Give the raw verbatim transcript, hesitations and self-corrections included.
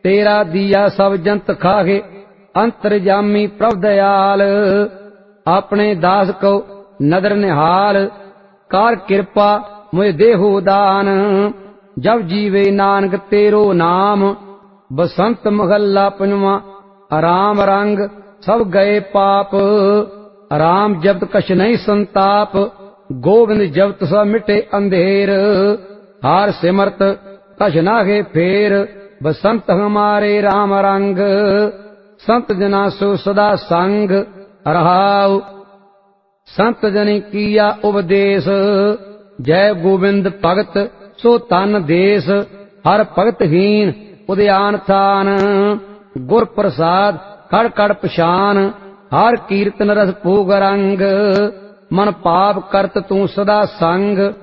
तेरा दिया सब जंत खाहे अंतरजामी प्रभ दयाल। अपने दास को नदर निहाल कार कृपा मुझ देहो दान। जब जीवे नानक तेरो नाम बसंत महला पंजवा। राम रंग सब गए पाप राम जब्त कछ नहीं संताप। गोविंद जब्त सब मिटे अंधेर हार सिमरत कछ नागे फेर। बसंत हमारे राम रंग संत जना सो सदा संग रहाऊ। संत जनी किया उपदेश जय गोविंद भगत सो तन देश। हर भगत हीन उद्यान थान गुर प्रसाद कड़ कड़ पछान। हर कीर्तन रस भोग रंग मन पाप करत तू सदा संग।